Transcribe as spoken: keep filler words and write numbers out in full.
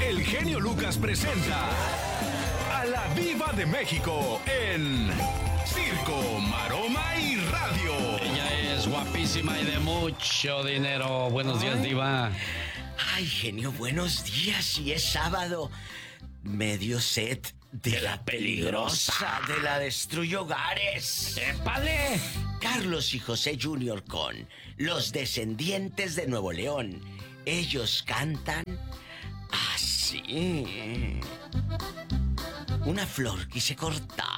el genio Lucas presenta a la Diva de México en Circo, Maroma y Radio. Ella es guapísima y de mucho dinero. Buenos días, Diva. Ay, genio, buenos días. Y es sábado. Medio set de, de la peligrosa, de la destruye hogares. ¡Épale! Carlos y José junior con Los Descendientes de Nuevo León. Ellos cantan así. Una flor quise cortar